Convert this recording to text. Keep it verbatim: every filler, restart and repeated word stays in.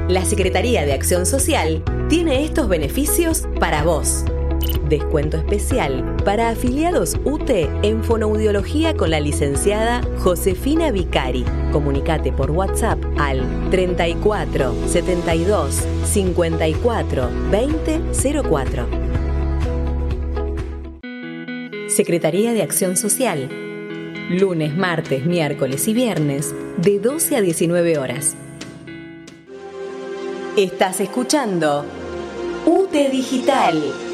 La Secretaría de Acción Social tiene estos beneficios para vos. Descuento especial para afiliados U T E en fonoaudiología con la licenciada Josefina Vicari. Comunicate por WhatsApp al treinta y cuatro, setenta y dos, cincuenta y cuatro, veinte, cero cuatro. Secretaría de Acción Social. Lunes, martes, miércoles y viernes de doce a diecinueve horas. Estás escuchando U T E Digital.